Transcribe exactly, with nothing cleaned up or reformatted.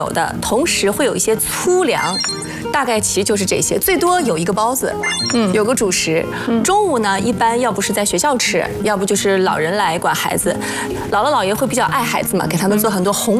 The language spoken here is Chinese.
有的，同时会有一些粗粮，大概其实就是这些，最多有一个包子，嗯，有个主食。中午呢，一般要不是在学校吃，要不就是老人来管孩子，姥姥姥爷会比较爱孩子嘛，给他们做很多红